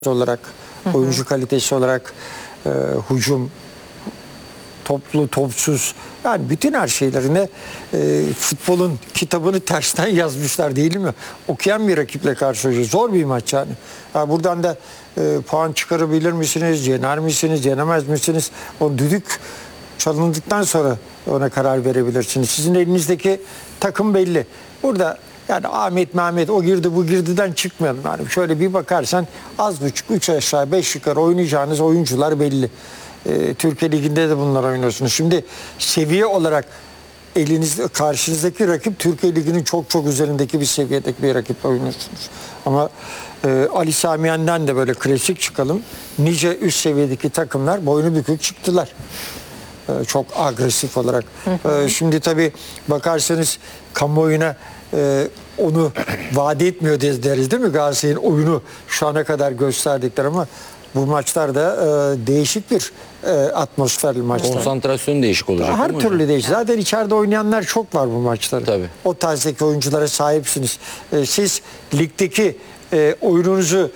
olarak, oyuncu kalitesi olarak, hücum, toplu, topsuz, yani bütün her şeylerine futbolun kitabını tersten yazmışlar değil mi? Okuyan bir rakiple karşılaşıyor. Zor bir maç yani. Buradan da puan çıkarabilir misiniz, yener misiniz, yenemez misiniz? O düdük çalındıktan sonra ona karar verebilirsiniz. Sizin elinizdeki takım belli. Burada yani Ahmet, Mehmet o girdi bu girdiden çıkmayalım. Yani şöyle bir bakarsan az buçuk 3 aşağı 5 yukarı oynayacağınız oyuncular belli. Türkiye Ligi'nde de bunlar oynuyorsunuz. Şimdi seviye olarak elinizde karşınızdaki rakip Türkiye Ligi'nin çok çok üzerindeki bir seviyedeki bir rakiple oynuyorsunuz. Ama Ali Sami Yen'den de böyle klasik çıkalım. Nice üst seviyedeki takımlar boynu bükük çıktılar. Çok agresif olarak. Şimdi tabii bakarsanız kamuoyuna onu vaat etmiyor deriz değil mi? Galatasaray'ın oyunu şu ana kadar gösterdikleri ama bu maçlarda değişik bir atmosferli maçlar. Konsantrasyon değişik olacak. Her türlü değişik. Zaten içeride oynayanlar çok var bu maçlarda. Tabii. O tarzdaki oyunculara sahipsiniz. Siz ligdeki oyununuzu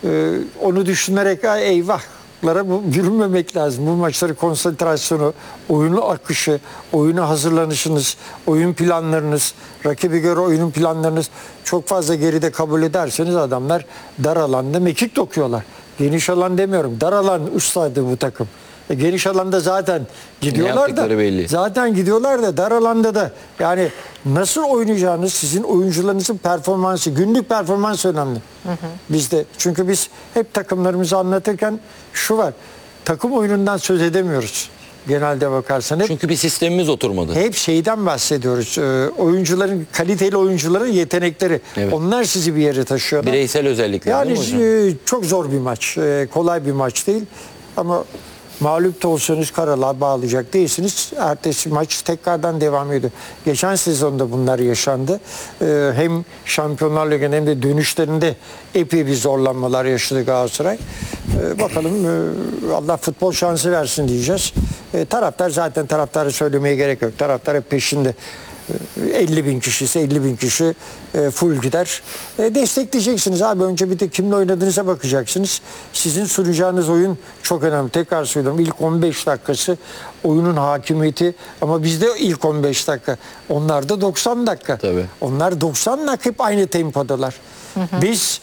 onu düşünerek eyvahlara yürümemek lazım. Bu maçları konsantrasyonu, oyunu akışı, oyuna hazırlanışınız, oyun planlarınız, rakibe göre oyunun planlarınız çok fazla geride kabul ederseniz adamlar dar alanda mekik dokuyorlar. Geniş alan demiyorum. Dar alan ustaydı bu takım. Geniş alanda zaten gidiyorlar da belli. Zaten gidiyorlar da dar alanda da yani nasıl oynayacağınız sizin oyuncularınızın performansı, günlük performans önemli. Bizde çünkü biz hep takımlarımızı anlatırken şu var. Takım oyunundan söz edemiyoruz. Genelde bakarsan hep Çünkü bir sistemimiz oturmadı. hep şeyden bahsediyoruz. Oyuncuların, kaliteli oyuncuların yetenekleri. Evet. Onlar sizi bir yere taşıyorlar. Bireysel özellikler Yani değil mi hocam? çok zor bir maç. Kolay bir maç değil. Ama mağlup da olsanız karalığa bağlayacak değilsiniz. Ertesi maç tekrardan devam ediyor. Geçen sezonda bunlar yaşandı. Hem Şampiyonlar Ligi'nde hem de dönüşlerinde epey bir zorlanmalar yaşadı Galatasaray. Bakalım Allah futbol şansı versin diyeceğiz. Taraftar zaten taraftarı söylemeye gerek yok. Taraftar hep peşinde. 50 bin kişi ise 50 bin kişi full gider. Destekleyeceksiniz abi. Önce bir de kimle oynadığınıza bakacaksınız. Sizin sunacağınız oyun çok önemli. Tekrar söylüyorum. İlk 15 dakikası oyunun hakimiyeti ama bizde ilk 15 dakika. Onlar da 90 dakika. Tabii. Onlar 90 dakika hep aynı tempodalar. Biz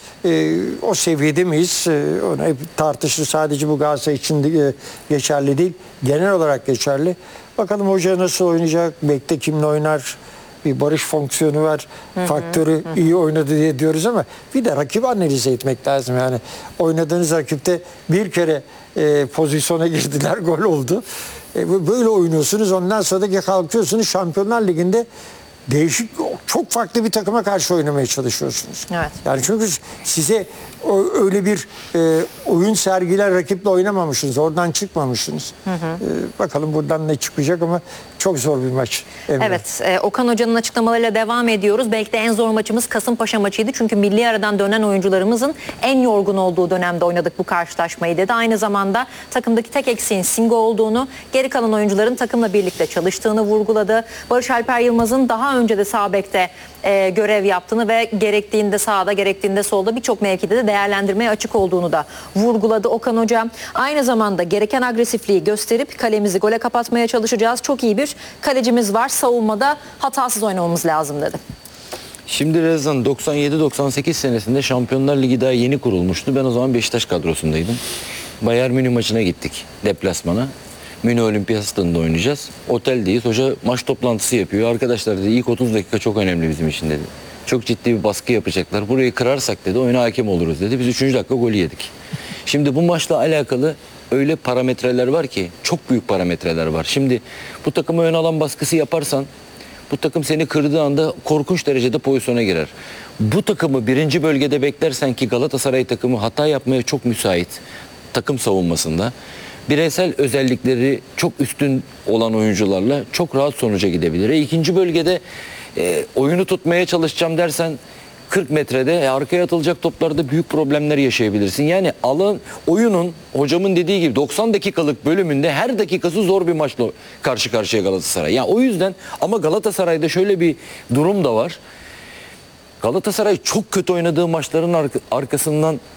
o seviyede miyiz? Ona hep tartışılır. Sadece bu Galatasaray için geçerli değil. Genel olarak geçerli. Bakalım hoca nasıl oynayacak? Bekte kimle oynar? Bir barış fonksiyonu var. Faktörü iyi oynadı diye diyoruz ama bir de rakibi analiz etmek lazım. Yani oynadığınız rakipte bir kere pozisyona girdiler, gol oldu. Böyle oynuyorsunuz. Ondan sonra da kalkıyorsunuz Şampiyonlar Ligi'nde değişik, çok farklı bir takıma karşı oynamaya çalışıyorsunuz. Evet. Yani çünkü size öyle bir oyun sergiler rakiple oynamamışsınız. Oradan çıkmamışsınız. Bakalım buradan ne çıkacak ama çok zor bir maç. Emre. Evet, Okan Hoca'nın açıklamalarıyla devam ediyoruz. Belki de en zor maçımız Kasımpaşa maçıydı. Çünkü milli aradan dönen oyuncularımızın en yorgun olduğu dönemde oynadık bu karşılaşmayı dedi. Aynı zamanda takımdaki tek eksiğin Singo olduğunu, geri kalan oyuncuların takımla birlikte çalıştığını vurguladı. Barış Alper Yılmaz'ın daha önce de sağ bekte görev yaptığını ve gerektiğinde sağda, gerektiğinde solda birçok mevkide de değerlendirmeye açık olduğunu da vurguladı Okan Hoca. Aynı zamanda gereken agresifliği gösterip kalemizi gole kapatmaya çalışacağız. Çok iyi bir kalecimiz var. Savunmada hatasız oynamamız lazım dedi. Şimdi Rezan 97-98 senesinde Şampiyonlar Ligi daha yeni kurulmuştu. Ben o zaman Beşiktaş kadrosundaydım. Bayern Münih maçına gittik deplasmana. Münih Olimpiyat Stadında oynayacağız. Oteldeyiz. Hoca maç toplantısı yapıyor. Arkadaşlar dedi ilk 30 dakika çok önemli bizim için dedi. Çok ciddi bir baskı yapacaklar. Burayı kırarsak dedi oyuna hakem oluruz dedi. Biz 3. dakika golü yedik. Şimdi bu maçla alakalı öyle parametreler var ki çok büyük parametreler var. Şimdi bu takıma ön alan baskısı yaparsan bu takım seni kırdığı anda korkunç derecede pozisyona girer. Bu takımı birinci bölgede beklersen ki Galatasaray takımı hata yapmaya çok müsait takım savunmasında. Bireysel özellikleri çok üstün olan oyuncularla çok rahat sonuca gidebilir. İkinci bölgede oyunu tutmaya çalışacağım dersen 40 metrede arkaya atılacak toplarda büyük problemler yaşayabilirsin. Yani oyunun hocamın dediği gibi 90 dakikalık bölümünde her dakikası zor bir maçla karşı karşıya Galatasaray. Yani o yüzden ama Galatasaray'da şöyle bir durum da var. Galatasaray çok kötü oynadığı maçların arkasından